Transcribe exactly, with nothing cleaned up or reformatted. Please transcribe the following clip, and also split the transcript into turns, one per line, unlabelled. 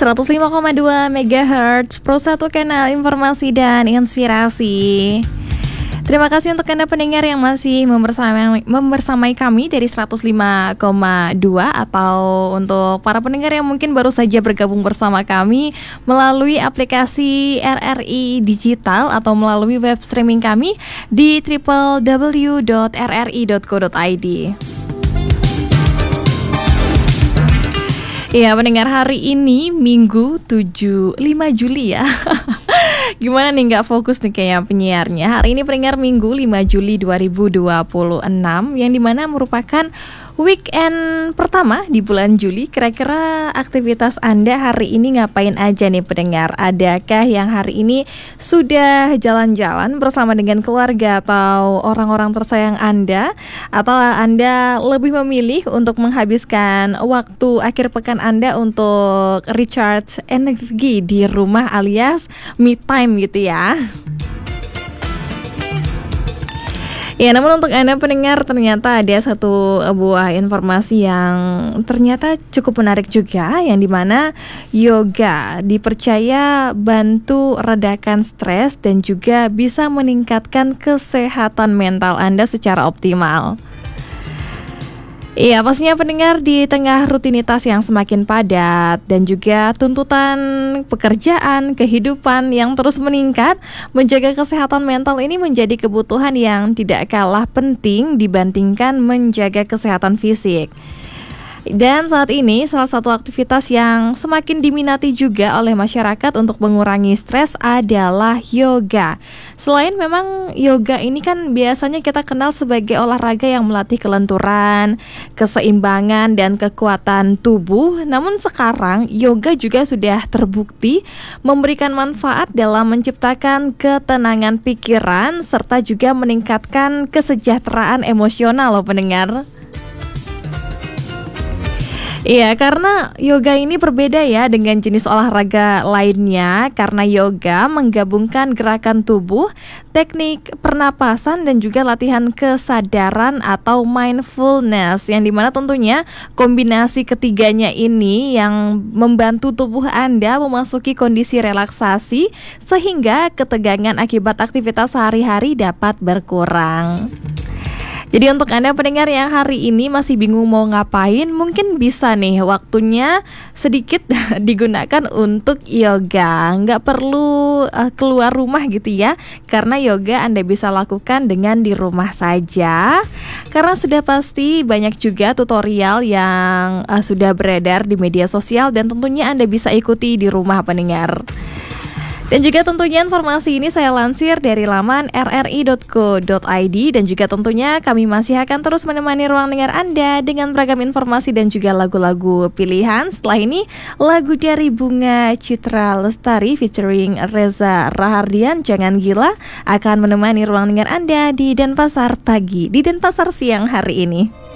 seratus lima koma dua megahertz Pro satu Kanal Informasi dan Inspirasi. Terima kasih untuk Anda pendengar yang masih membersamai, membersamai kami dari seratus lima koma dua, atau untuk para pendengar yang mungkin baru saja bergabung bersama kami melalui aplikasi R R I Digital atau melalui web streaming kami di w w w dot r r i dot co dot i d. Ya, pendengar, hari ini Minggu tujuh lima Juli ya. Gimana nih, gak fokus nih kayak penyiarnya. Hari ini pendengar Minggu lima Juli dua ribu dua puluh enam, yang dimana merupakan weekend pertama di bulan Juli. Kira-kira aktivitas Anda hari ini ngapain aja nih pendengar? Adakah yang hari ini sudah jalan-jalan bersama dengan keluarga atau orang-orang tersayang Anda? Atau Anda lebih memilih untuk menghabiskan waktu akhir pekan Anda untuk recharge energi di rumah alias me time gitu ya? Ya, namun untuk Anda pendengar, ternyata ada satu buah informasi yang ternyata cukup menarik juga, yang dimana yoga dipercaya bantu redakan stres dan juga bisa meningkatkan kesehatan mental Anda secara optimal. Iya, pastinya pendengar, di tengah rutinitas yang semakin padat dan juga tuntutan pekerjaan, kehidupan yang terus meningkat, menjaga kesehatan mental ini menjadi kebutuhan yang tidak kalah penting dibandingkan menjaga kesehatan fisik. Dan saat ini salah satu aktivitas yang semakin diminati juga oleh masyarakat untuk mengurangi stres adalah yoga. Selain memang yoga ini kan biasanya kita kenal sebagai olahraga yang melatih kelenturan, keseimbangan, dan kekuatan tubuh. Namun sekarang yoga juga sudah terbukti memberikan manfaat dalam menciptakan ketenangan pikiran serta juga meningkatkan kesejahteraan emosional loh pendengar. Iya, karena yoga ini berbeda ya dengan jenis olahraga lainnya, karena yoga menggabungkan gerakan tubuh, teknik pernapasan, dan juga latihan kesadaran atau mindfulness, yang dimana tentunya kombinasi ketiganya ini yang membantu tubuh Anda memasuki kondisi relaksasi sehingga ketegangan akibat aktivitas sehari-hari dapat berkurang. Jadi untuk Anda pendengar yang hari ini masih bingung mau ngapain, mungkin bisa nih waktunya sedikit digunakan untuk yoga. Nggak perlu uh, keluar rumah gitu ya, karena yoga Anda bisa lakukan dengan di rumah saja. Karena sudah pasti banyak juga tutorial yang uh, sudah beredar di media sosial, dan tentunya Anda bisa ikuti di rumah pendengar. Dan juga tentunya informasi ini saya lansir dari laman r r i dot co dot i d, dan juga tentunya kami masih akan terus menemani ruang dengar Anda dengan beragam informasi dan juga lagu-lagu pilihan. Setelah ini lagu dari Bunga Citra Lestari featuring Reza Rahardian, Jangan Gila, akan menemani ruang dengar Anda di Denpasar pagi, di Denpasar siang hari ini.